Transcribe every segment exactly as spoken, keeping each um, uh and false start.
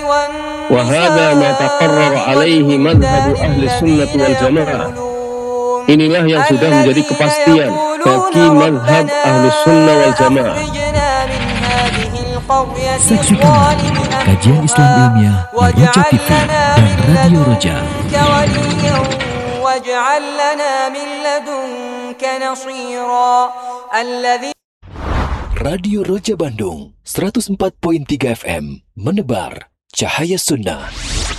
وهذا ما تقرر عليه مذهب أهل السنة والجماعة. Inilah yang sudah menjadi kepastian bagi mazhab Ahlus Sunnah wal Jamaah. Saksikan kajian Islam ilmiah di Roja T V dan Radio Roja. Radio Roja Bandung seratus empat koma tiga F M menebar cahaya sunnah.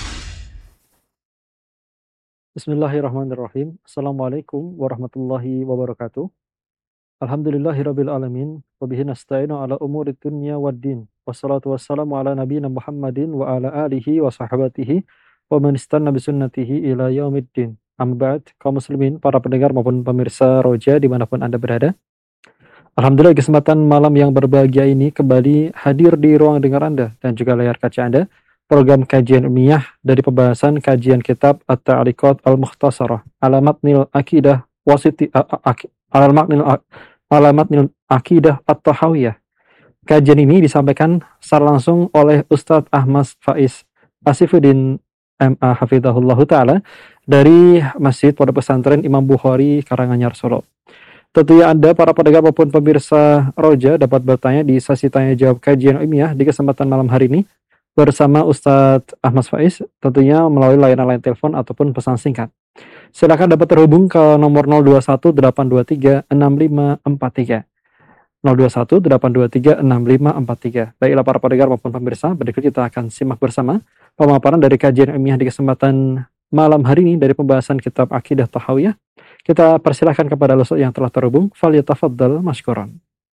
Bismillahirrahmanirrahim. Assalamualaikum warahmatullahi wabarakatuh. Alhamdulillahirabbil alamin wa bihi nasta'inu ala umuri dunya waddin. Wassalatu wassalamu ala nabiyyina Muhammadin wa ala alihi wa sahbihi wa man istanna bi sunnatihi ila yaumiddin. Amma ba'd, kaum muslimin, para pendengar maupun pemirsa Roja dimanapun Anda berada. Alhamdulillah, kesempatan malam yang berbahagia ini kembali hadir di ruang dengar Anda dan juga layar kaca Anda. Program kajian ilmiah dari pembahasan kajian kitab At-Ta'liqat Al-Mukhtasarah Alamat Nil Aqidah Wasiti Alamat Nil Alamat Nil Aqidah At-Tahawiyah. Kajian ini disampaikan secara langsung oleh Ustadz Ahmad Faiz Asifuddin M A Hafizahullah Ta'ala dari Masjid Pondok Pesantren Imam Bukhari, Karanganyar, Solo. Tentunya Anda, para pendengar maupun pemirsa Roja, dapat bertanya di sesi tanya jawab kajian ilmiah di kesempatan malam hari ini bersama Ustadz Ahmad Faiz, tentunya melalui layanan line telepon ataupun pesan singkat. Silakan dapat terhubung ke nomor nol dua satu delapan dua tiga enam lima empat tiga. nol dua satu delapan dua tiga enam lima empat tiga. Baiklah para pendengar maupun pemirsa, berikut kita akan simak bersama pemaparan dari kajian ilmiah di kesempatan malam hari ini dari pembahasan kitab Aqidah Tahawiyah. Kita persilahkan kepada Ustadz yang telah terhubung. Falyatafaddal mashkuran.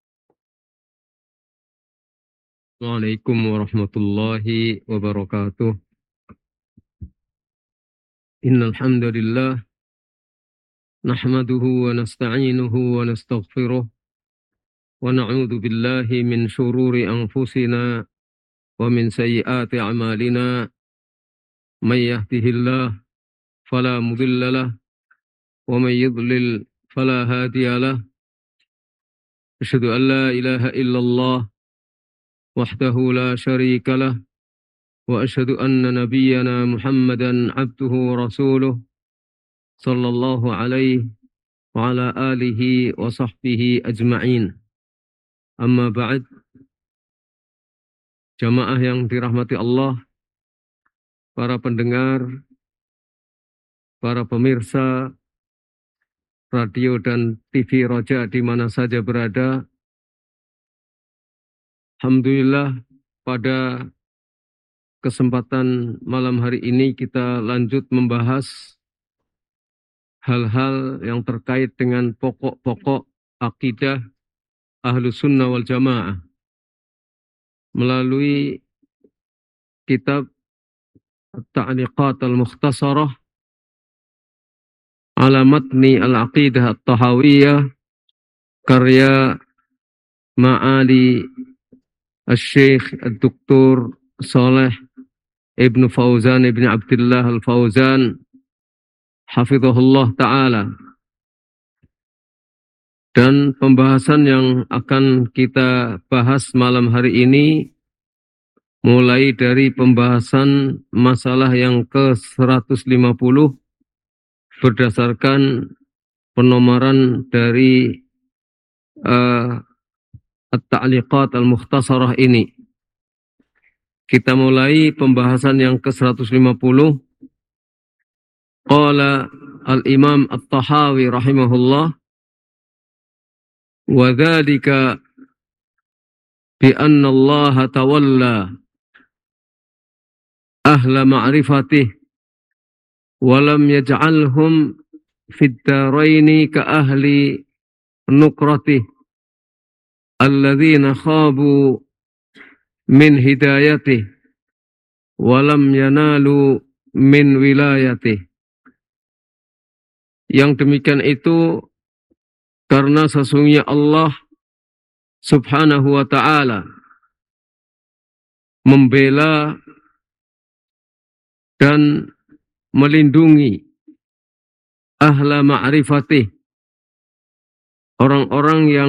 Waalaikumsalam warahmatullahi wabarakatuh. Innal hamdalillah nahmaduhu wa nasta'inuhu wa nastaghfiruh wa na'udzu billahi min shururi anfusina wa min sayyiati a'malina. May yahdihillah fala mudilla lahu wa may yudlil fala hadiya lahu. Asyhadu an la ilaha illallah wahdahu la syarika lah wa asyhadu anna nabiyyana Muhammadan abduhu wa rasuluh sallallahu alaihi wa ala alihi wa sahbihi ajma'in. Amma ba'd. Jamaah yang dirahmati Allah, para pendengar, para pemirsa radio dan T V Roja di mana saja berada, alhamdulillah pada kesempatan malam hari ini kita lanjut membahas hal-hal yang terkait dengan pokok-pokok akidah Ahlus Sunnah wal Jamaah melalui kitab At-Ta'liqat Al-Mukhtasarah ala matni Al-Aqidah At-Tahawiyah karya Ma'ali Al-Syekh Al-Doktor Saleh Ibn Fauzan Ibn Abdullah Al-Fauzan Hafizahullah Ta'ala. Dan pembahasan yang akan kita bahas malam hari ini mulai dari pembahasan masalah yang ke seratus lima puluh berdasarkan penomoran dari uh, At-Ta'liqat Al-Mukhtasarah ini. Kita mulai pembahasan yang ke seratus lima puluh. Qala Al-Imam At-Tahawi rahimahullah, wa dzalika bi anna Allah tawalla ahla ma'rifatih wa lam yaj'alhum fid daraini ka ahli nuqratih alladzina khabu min hidayatih walam yanalu min wilayatih. Yang demikian itu karena sesungguhnya Allah subhanahu wa ta'ala membela dan melindungi ahla ma'rifatih, orang-orang yang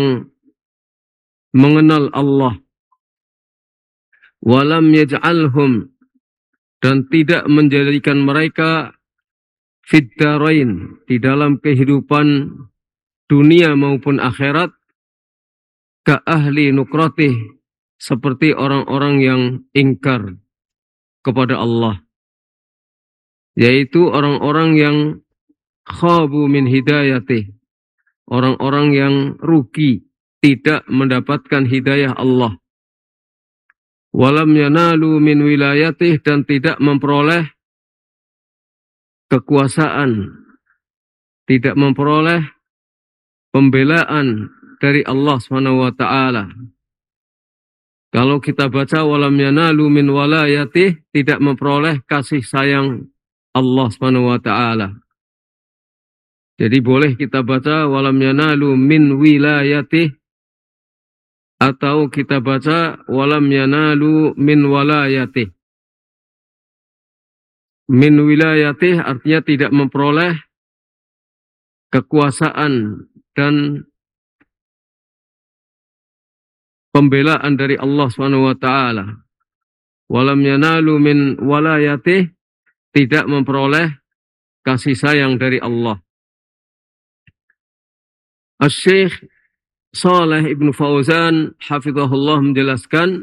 mengenal Allah, walam yaj'alhum dan tidak menjadikan mereka fid darain, di dalam kehidupan dunia maupun akhirat, ka ahli nukratih, seperti orang-orang yang ingkar kepada Allah, yaitu orang-orang yang khabu min hidayatih, orang-orang yang rugi, tidak mendapatkan hidayah Allah. Walam yanalu min wilayatih, dan tidak memperoleh kekuasaan, tidak memperoleh pembelaan dari Allah subhanahu wa ta'ala. Kalau kita baca walam yanalu min walayatih, tidak memperoleh kasih sayang Allah subhanahu wa ta'ala. Jadi boleh kita baca walam yanalu min wilayatih, atau kita baca walam yanalu min walayatih. Min wilayatih artinya tidak memperoleh kekuasaan dan pembelaan dari Allah subhanahu wa ta'ala. Walam yanalu min walayatih, tidak memperoleh kasih sayang dari Allah. Asy-Syaikh Shalih Ibn Fauzan hafizahullah menjelaskan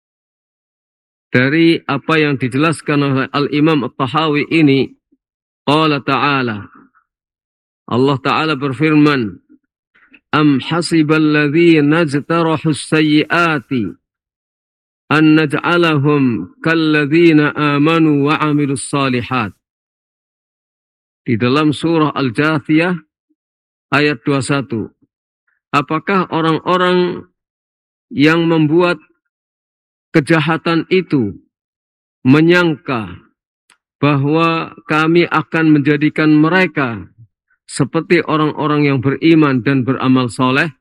dari apa yang dijelaskan oleh Al-Imam At-Tahawi ini. Qala ta'ala, Allah Ta'ala berfirman, Am hasibal ladzina najtarahus sayyiati an naj'alahum kalladzina amanu wa 'amilus shalihat. Di dalam surah Al-Jathiyah ayat dua puluh satu. Apakah orang-orang yang membuat kejahatan itu menyangka bahwa kami akan menjadikan mereka seperti orang-orang yang beriman dan beramal soleh?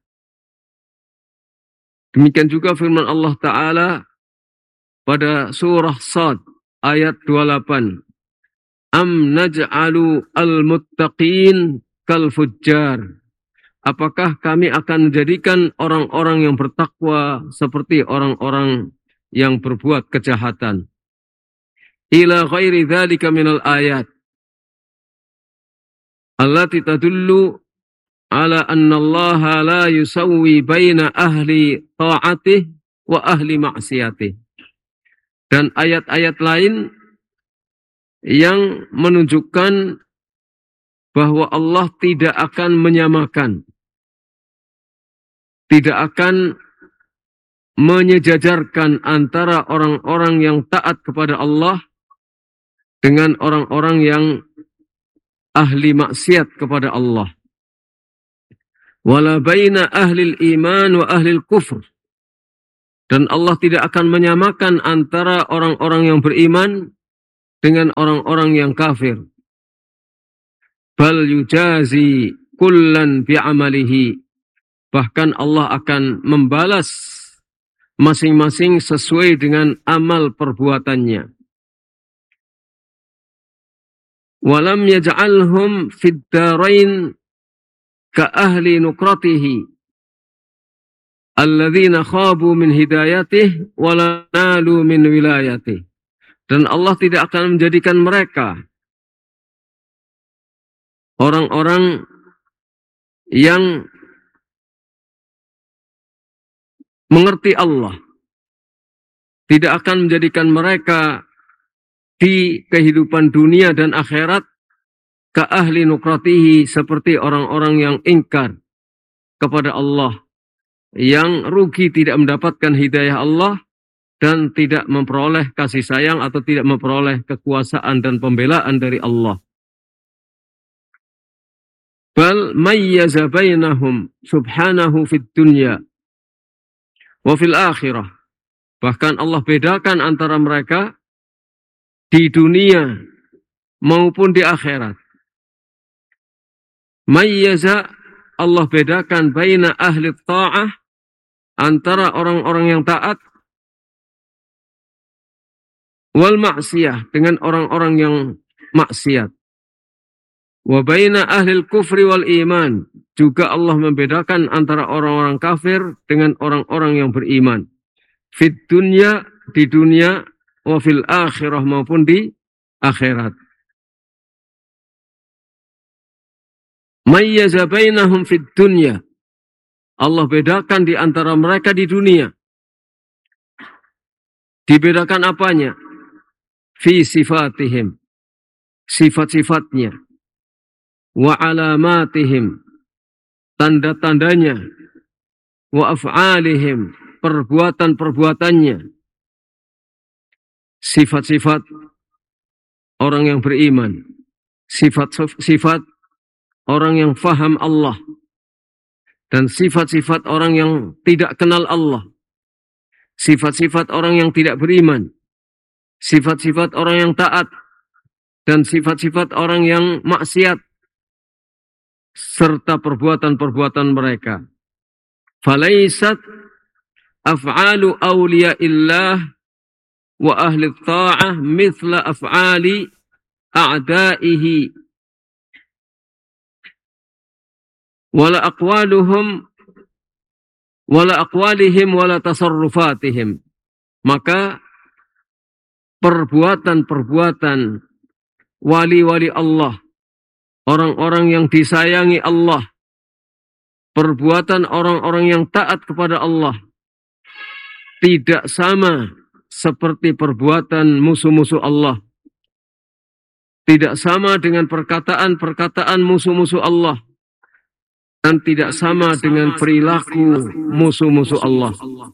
Demikian juga firman Allah Ta'ala pada surah Shad ayat dua puluh delapan. Am naj'alu al-muttaqin kal fujjar. Apakah kami akan menjadikan orang-orang yang bertakwa seperti orang-orang yang berbuat kejahatan? Ila ghairi dzalika minal ayat allati tadullu ala anna Allah la yusawwi baina ahli ta'atih wa ahli ma'siyatih. Dan ayat-ayat lain yang menunjukkan bahwa Allah tidak akan menyamakan, tidak akan menyejajarkan antara orang-orang yang taat kepada Allah dengan orang-orang yang ahli maksiat kepada Allah. Wala baina ahli iman wa ahli kufr. Dan Allah tidak akan menyamakan antara orang-orang yang beriman dengan orang-orang yang kafir. Bal yujazi kullan bi'amalihi. Bahkan Allah akan membalas masing-masing sesuai dengan amal perbuatannya. Walam yaj'alhum fid darain ka ahli nukratihi alladzina khabu min hidayatih wala nalu min wilayatih. Dan Allah tidak akan menjadikan mereka orang-orang yang mengerti Allah, tidak akan menjadikan mereka di kehidupan dunia dan akhirat ka ahli nukratihi, seperti orang-orang yang ingkar kepada Allah, yang rugi tidak mendapatkan hidayah Allah dan tidak memperoleh kasih sayang atau tidak memperoleh kekuasaan dan pembelaan dari Allah. Bal mayyaza bainahum subhanahu fid dunya wa fil akhirah. Bahkan Allah bedakan antara mereka di dunia maupun di akhirat. Mayyaza, Allah bedakan baina ahli ta'ah, antara orang-orang yang taat, wal maksiyah, dengan orang-orang yang maksiat. Wa baina ahli kufri wal iman, juga Allah membedakan antara orang-orang kafir dengan orang-orang yang beriman. Fit dunya, di dunia, wa fil akhirah, maupun di akhirat. Mayyaza bainahum fid dunya. Allah bedakan di antara mereka di dunia. Dibedakan apanya? Fi sifatihim, sifat-sifatnya. Wa alamatihim, tanda-tandanya. Wa af'alihim, perbuatan-perbuatannya. Sifat-sifat orang yang beriman. Sifat-sifat orang yang faham Allah. Dan sifat-sifat orang yang tidak kenal Allah. Sifat-sifat orang yang tidak beriman. Sifat-sifat orang yang taat. Dan sifat-sifat orang yang maksiat. Serta perbuatan-perbuatan mereka. Falaisat af'alu awliya'illah wa ahli ta'ah mithla af'ali a'da'ihi. Wala aqwaluhum wala aqwalihim wala tasarrufatihim. Maka perbuatan-perbuatan wali-wali Allah, orang-orang yang disayangi Allah, perbuatan orang-orang yang taat kepada Allah, tidak sama seperti perbuatan musuh-musuh Allah. Tidak sama dengan perkataan-perkataan musuh-musuh Allah. Dan tidak sama dengan perilaku musuh-musuh Allah.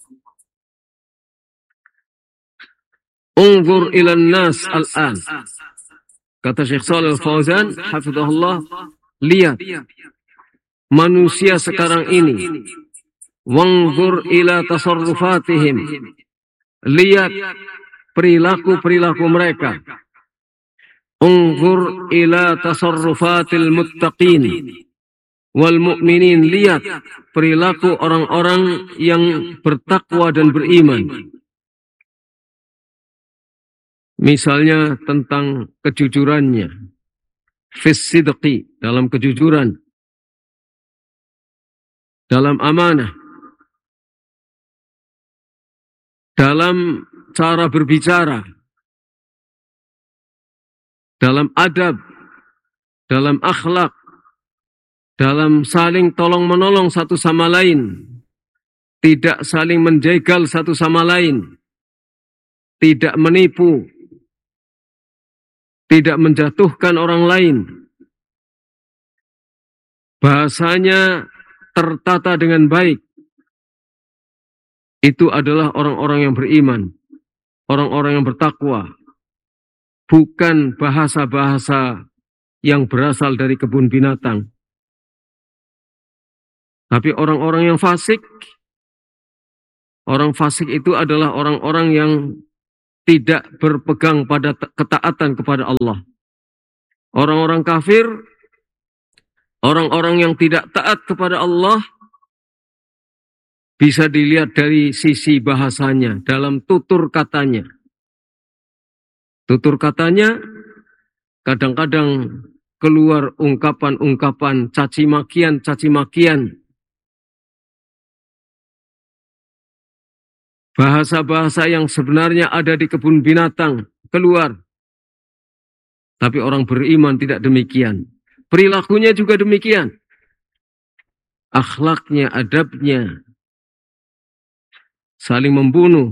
Unzur ilan nas al-an. Kata Syekh Shalih Al-Fauzan, hafizahullah, lihat manusia sekarang ini. Wanzur ila tasarrufatihim. Lihat perilaku-perilaku mereka. Unzur ila tasarrufatil muttaqin wal mu'minin. Lihat perilaku orang-orang yang bertakwa dan beriman. Misalnya tentang kejujurannya. Fis sidqi, dalam kejujuran. Dalam amanah. Dalam cara berbicara. Dalam adab. Dalam akhlak. Dalam saling tolong-menolong satu sama lain. Tidak saling menjegal satu sama lain. Tidak menipu. Tidak menjatuhkan orang lain. Bahasanya tertata dengan baik. Itu adalah orang-orang yang beriman. Orang-orang yang bertakwa. Bukan bahasa-bahasa yang berasal dari kebun binatang. Tapi orang-orang yang fasik, orang fasik itu adalah orang-orang yang tidak berpegang pada ketaatan kepada Allah. Orang-orang kafir, orang-orang yang tidak taat kepada Allah, bisa dilihat dari sisi bahasanya, dalam tutur katanya. Tutur katanya, kadang-kadang keluar ungkapan-ungkapan caci-makian-caci makian. Bahasa-bahasa yang sebenarnya ada di kebun binatang keluar. Tapi orang beriman tidak demikian. Perilakunya juga demikian. Akhlaknya, adabnya. Saling membunuh.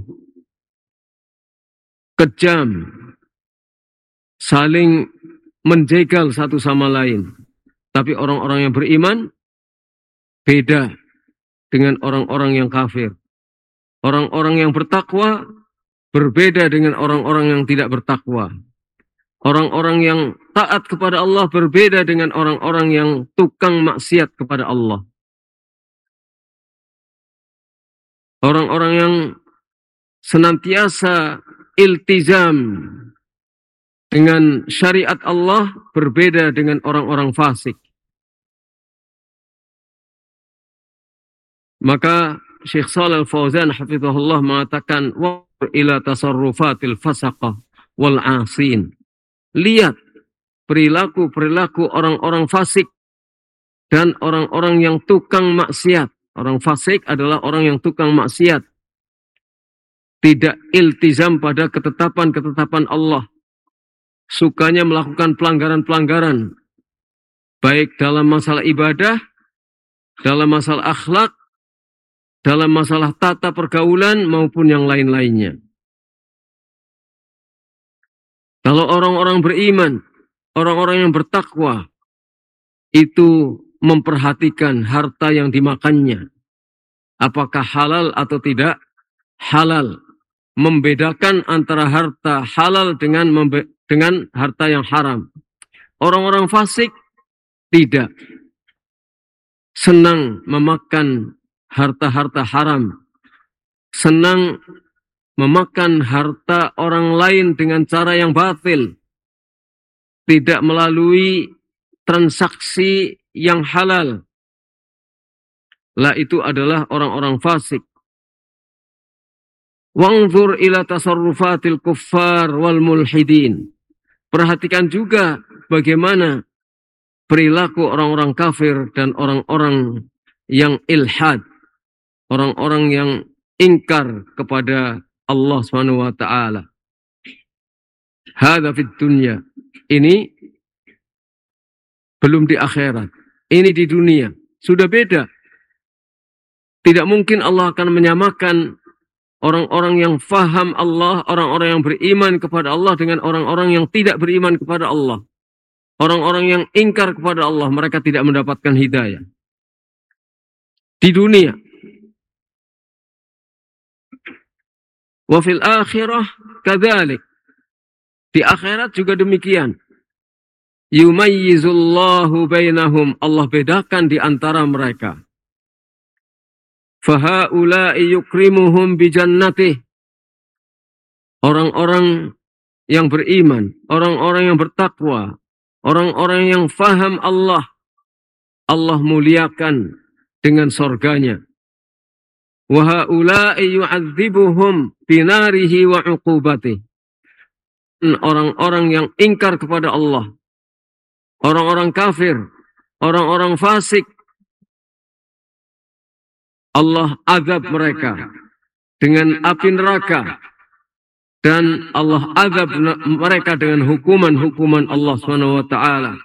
Kejam. Saling menjegal satu sama lain. Tapi orang-orang yang beriman beda dengan orang-orang yang kafir. Orang-orang yang bertakwa berbeda dengan orang-orang yang tidak bertakwa. Orang-orang yang taat kepada Allah berbeda dengan orang-orang yang tukang maksiat kepada Allah. Orang-orang yang senantiasa iltizam dengan syariat Allah berbeda dengan orang-orang fasik. Maka Syekh Shalih Al-Fauzan hafizahullah mengatakan wa ila tasarrufatil fasaqah wal 'asin. Lihat perilaku-perilaku orang-orang fasik dan orang-orang yang tukang maksiat. Orang fasik adalah orang yang tukang maksiat. tidak iltizam pada ketetapan-ketetapan Allah, sukanya melakukan pelanggaran-pelanggaran, baik dalam masalah ibadah, dalam masalah akhlak, dalam masalah tata pergaulan maupun yang lain-lainnya. Kalau orang-orang beriman, orang-orang yang bertakwa, itu memperhatikan harta yang dimakannya, apakah halal atau tidak halal, membedakan antara harta halal dengan membe- dengan harta yang haram. Orang-orang fasik tidak senang memakan harta-harta haram, senang memakan harta orang lain dengan cara yang batil, tidak melalui transaksi yang halal. Lah itu adalah orang-orang fasik. Wanzur ila tasarrufatil kuffar wal mulhidin. Perhatikan juga bagaimana perilaku orang-orang kafir dan orang-orang yang ilhad, orang-orang yang ingkar kepada Allah Subhanahu wa taala. Hadza fid dunya. Ini belum di akhirat. Ini di dunia. Sudah beda. Tidak mungkin Allah akan menyamakan orang-orang yang faham Allah, orang-orang yang beriman kepada Allah dengan orang-orang yang tidak beriman kepada Allah. Orang-orang yang ingkar kepada Allah, mereka tidak mendapatkan hidayah. Di dunia. Wa fil akhirah kadzalik. Di akhirat juga demikian. Yumayyizullahu bainahum. Allah bedakan di antara mereka. Fahaula'i yukrimuhum bijannatih. Orang-orang yang beriman, orang-orang yang bertakwa, orang-orang yang faham Allah, Allah muliakan dengan surganya. Wa haula'i yu'adzibuhum binarihi wa 'uqubatih. Orang-orang yang ingkar kepada Allah, orang-orang kafir, orang-orang fasik, Allah azab mereka dengan api neraka, dan Allah azab mereka dengan hukuman-hukuman Allah Subhanahu wa taala.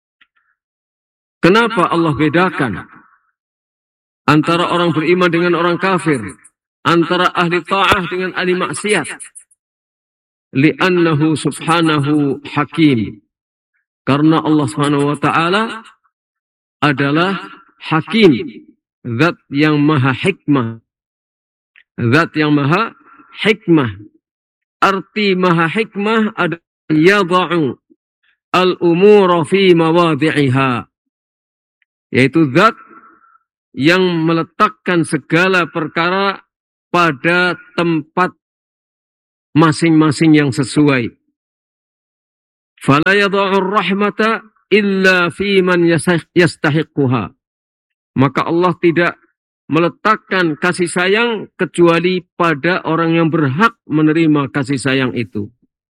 Kenapa Allah bedakan antara orang beriman dengan orang kafir, antara ahli ta'ah dengan ahli maksiat? Li'annahu subhanahu hakim. Karena Allah Subhanahu wa taala adalah hakim, zat yang maha hikmah. Zat yang maha hikmah. Arti maha hikmah adalah yada'u al-umura fi mawadhi'iha. Yaitu zat yang meletakkan segala perkara pada tempat masing-masing yang sesuai. Fala yada'u rahmata illa fi man yastahiqquha. Maka Allah tidak meletakkan kasih sayang kecuali pada orang yang berhak menerima kasih sayang itu.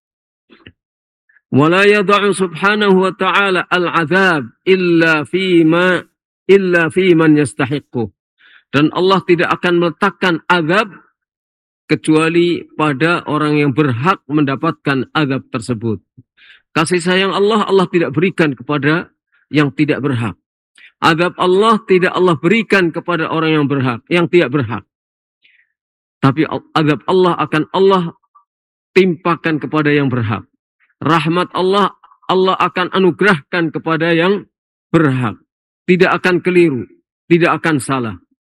Wala yada'u subhanahu wa ta'ala al-'adzab illa fima illa fi man yastahiqqu. Dan Allah tidak akan meletakkan azab kecuali pada orang yang berhak mendapatkan azab tersebut. Kasih sayang Allah, Allah tidak berikan kepada yang tidak berhak. Azab Allah tidak Allah berikan kepada orang yang berhak, yang tidak berhak. Tapi azab Allah akan Allah timpakan kepada yang berhak. Rahmat Allah, Allah akan anugerahkan kepada yang berhak. Tidak akan keliru, tidak akan salah.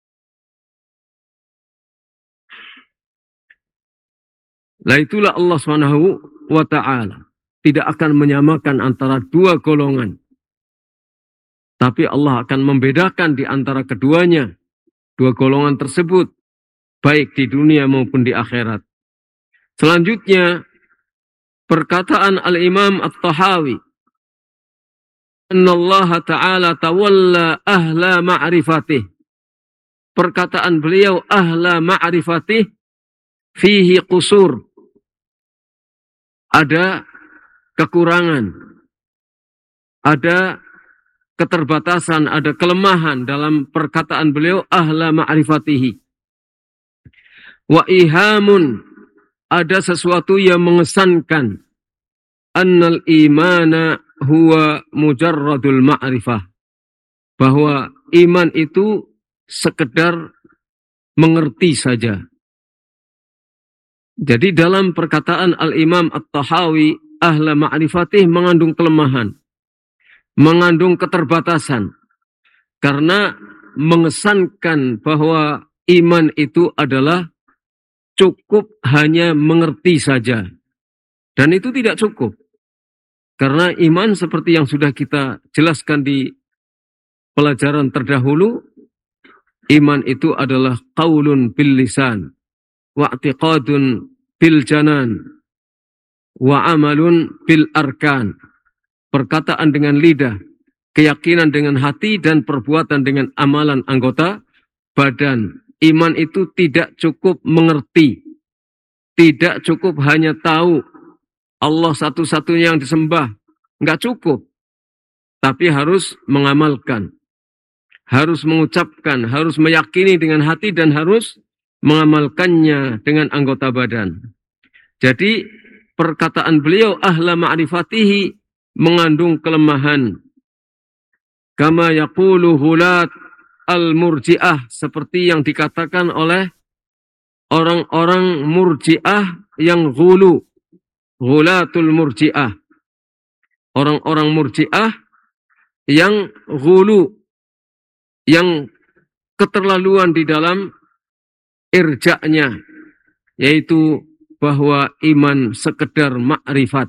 Lah itulah Allah Subhanahu wa taala tidak akan menyamakan antara dua golongan. Tapi Allah akan membedakan di antara keduanya, dua golongan tersebut, baik di dunia maupun di akhirat. Selanjutnya, perkataan Al-Imam At-Tahawi, Inna Allah Ta'ala tawalla ahla ma'rifatih. Perkataan beliau, ahla ma'rifatih, fihi qusur. Ada kekurangan, ada keterbatasan, ada kelemahan dalam perkataan beliau ahla ma'rifatihi. Wa ihamun ada sesuatu yang mengesankan annal imana huwa mujarradul ma'rifah, bahwa iman itu sekedar mengerti saja. Jadi dalam perkataan Al-Imam At-Tahawi, ahla ma'rifatih mengandung kelemahan, mengandung keterbatasan, karena mengesankan bahwa iman itu adalah cukup hanya mengerti saja. Dan itu tidak cukup. Karena iman seperti yang sudah kita jelaskan di pelajaran terdahulu, iman itu adalah qaulun bil lisan, wa i'tiqadun bil janan, wa amalun bil arkan. Perkataan dengan lidah, keyakinan dengan hati, dan perbuatan dengan amalan anggota badan. Iman itu tidak cukup mengerti, tidak cukup hanya tahu Allah satu-satunya yang disembah, nggak cukup. Tapi harus mengamalkan, harus mengucapkan, harus meyakini dengan hati, dan harus mengamalkannya dengan anggota badan. Jadi perkataan beliau ahla ma'rifatihi mengandung kelemahan. Kama yaqulu hulat al-murji'ah, seperti yang dikatakan oleh orang-orang murji'ah yang ghulu. Ghulatul murji'ah. Orang-orang murji'ah yang ghulu, yang keterlaluan di dalam irja'nya, yaitu bahwa iman sekedar ma'rifat.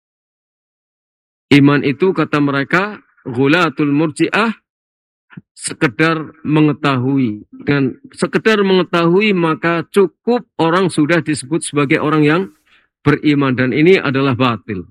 Iman itu, kata mereka, ghulatul murji'ah, sekedar mengetahui. Dengan sekedar mengetahui maka cukup orang sudah disebut sebagai orang yang beriman, dan ini adalah batil.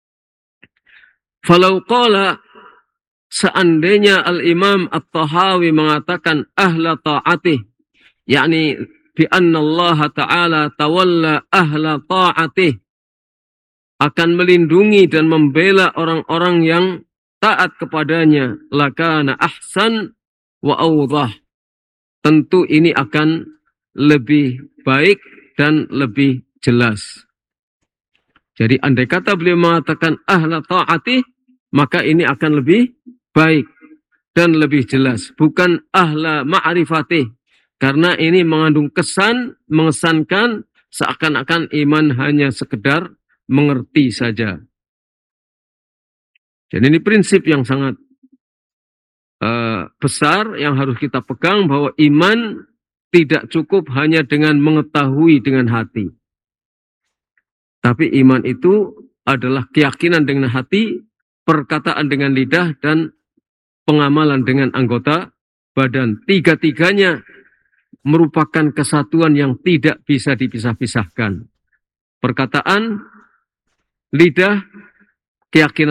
Falau qala, seandainya Al-Imam At-Tahawi mengatakan ahla ta'atih, yakni bi anna Allah Ta'ala tawalla ahla ta'atih, akan melindungi dan membela orang-orang yang taat kepadanya, lakana ahsan wa awdah. Tentu ini akan lebih baik dan lebih jelas. Jadi andai kata beliau mengatakan ahla ta'atih, maka ini akan lebih baik dan lebih jelas. Bukan ahla ma'rifatih, karena ini mengandung kesan, mengesankan seakan-akan iman hanya sekedar mengerti saja. Jadi ini prinsip yang sangat uh, besar yang harus kita pegang, bahwa iman tidak cukup hanya dengan mengetahui dengan hati. Tapi iman itu adalah keyakinan dengan hati, perkataan dengan lidah, dan pengamalan dengan anggota badan. Tiga-tiganya merupakan kesatuan yang tidak bisa dipisah-pisahkan. Perkataan, lidah, keyakinan